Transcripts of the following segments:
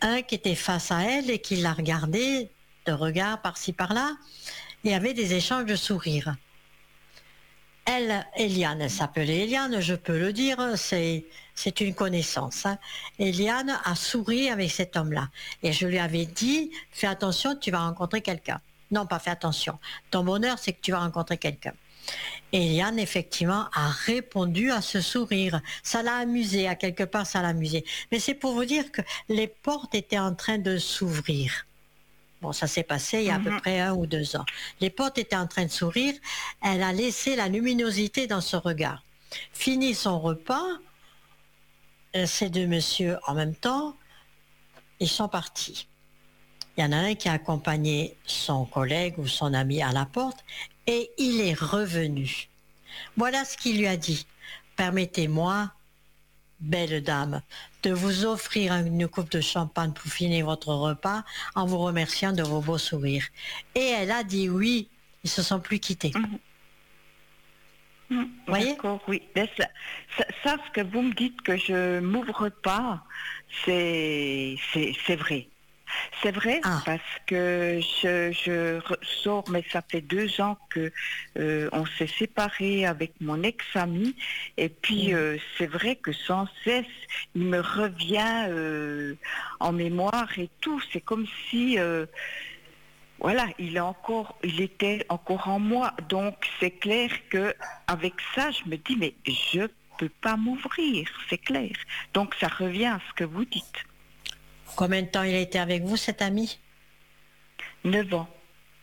un qui était face à elle et qui la regardait de regard par-ci par-là et avait des échanges de sourires. Elle, Eliane, elle s'appelait Eliane, je peux le dire, c'est une connaissance. Hein. Eliane a souri avec cet homme-là. Et je lui avais dit, fais attention, tu vas rencontrer quelqu'un. Non, pas fais attention. Ton bonheur, c'est que tu vas rencontrer quelqu'un. Et Eliane, effectivement, a répondu à ce sourire. Ça l'a amusé, à quelque part, ça l'a amusé. Mais c'est pour vous dire que les portes étaient en train de s'ouvrir. Bon, ça s'est passé il y a à peu près 1 ou 2 ans. Les portes étaient en train de sourire. Elle a laissé la luminosité dans ce regard. Fini son repas, ces deux messieurs en même temps, ils sont partis. Il y en a un qui a accompagné son collègue ou son ami à la porte et il est revenu. Voilà ce qu'il lui a dit. Permettez-moi, belle dame, de vous offrir une coupe de champagne pour finir votre repas en vous remerciant de vos beaux sourires. Et elle a dit oui, ils se sont plus quittés. Voyez? D'accord, oui. Mais ça, ce que vous me dites que je m'ouvre pas, c'est vrai. C'est vrai parce que je sors, mais ça fait 2 ans que on s'est séparés avec mon ex-ami, et puis c'est vrai que sans cesse il me revient en mémoire et tout. C'est comme si voilà, il était encore en moi. Donc c'est clair que avec ça, je me dis mais je peux pas m'ouvrir, c'est clair. Donc ça revient à ce que vous dites. Combien de temps il a été avec vous, cet ami? 9 ans.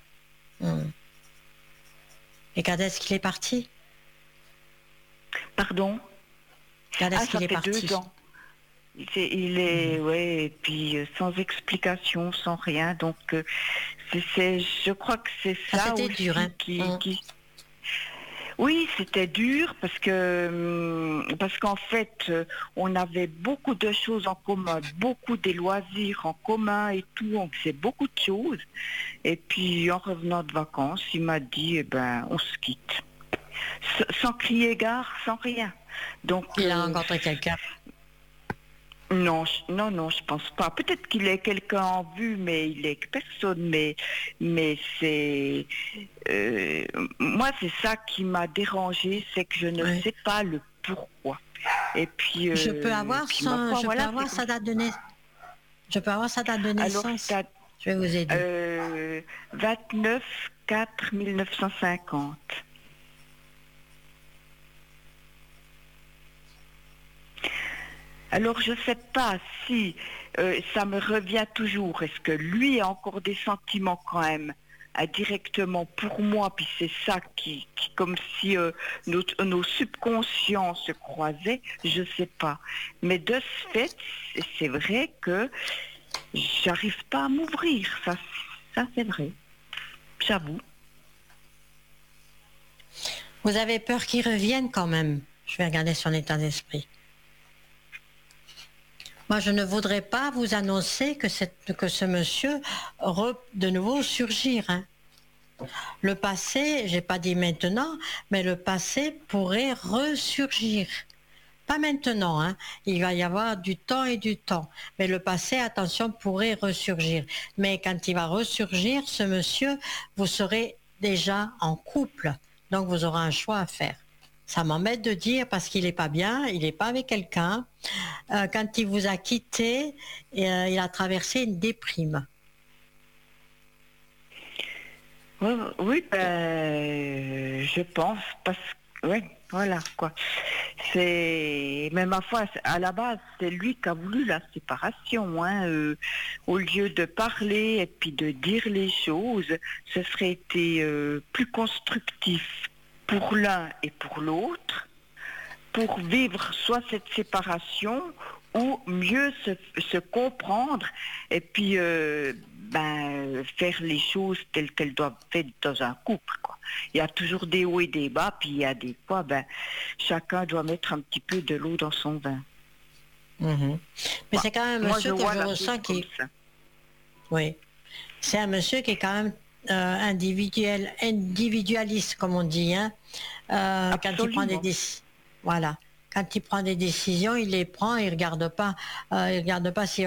Et quand est-ce qu'il est parti? Pardon? Quand est-ce qu'il est fait parti? 2 ans. Il est, ouais, et puis sans explication, sans rien. Donc, je crois que c'est ça c'était aussi dur, hein. qui... Oui, c'était dur parce qu'en fait, on avait beaucoup de choses en commun, beaucoup des loisirs en commun et tout, on faisait beaucoup de choses. Et puis, en revenant de vacances, il m'a dit, eh ben, on se quitte. Sans crier gare, sans rien. Donc, il a rencontré quelqu'un? Non, je pense pas. Peut-être qu'il est quelqu'un en vue, mais il est que personne. Mais c'est moi, c'est ça qui m'a dérangée, c'est que je ne sais pas le pourquoi. Et puis je peux avoir sa date de naissance. Je peux avoir sa date de naissance. Alors, je vais vous aider. 29/4/1950. Alors je ne sais pas si ça me revient toujours. Est-ce que lui a encore des sentiments quand même directement pour moi? Puis c'est ça qui comme si nos subconscients se croisaient. Je ne sais pas. Mais de ce fait, c'est vrai que j'arrive pas à m'ouvrir. Ça c'est vrai. J'avoue. Vous avez peur qu'il revienne quand même? Je vais regarder son état d'esprit. Moi, je ne voudrais pas vous annoncer que ce monsieur de nouveau surgir. Hein. Le passé, j'ai pas dit maintenant, mais le passé pourrait ressurgir. Pas maintenant, hein. Il va y avoir du temps et du temps. Mais le passé, attention, pourrait ressurgir. Mais quand il va ressurgir, ce monsieur, vous serez déjà en couple. Donc, vous aurez un choix à faire. Ça m'embête de dire parce qu'il n'est pas bien, il n'est pas avec quelqu'un. Quand il vous a quitté, il a traversé une déprime. Oui, je pense, parce que, oui, voilà, quoi. Mais ma foi, à la base, c'est lui qui a voulu la séparation, hein. Au lieu de parler et puis de dire les choses, ce serait été plus constructif pour l'un et pour l'autre, pour vivre soit cette séparation ou mieux se comprendre et puis faire les choses telles qu'elles doivent être dans un couple, quoi. Il y a toujours des hauts et des bas, puis il y a des fois, chacun doit mettre un petit peu de l'eau dans son vin. Mais c'est quand même un monsieur que je ressens qui... Oui. C'est un monsieur qui est quand même individualiste, comme on dit, hein. Quand il prend des décisions. Voilà. Quand il prend des décisions, il les prend, il regarde pas s'il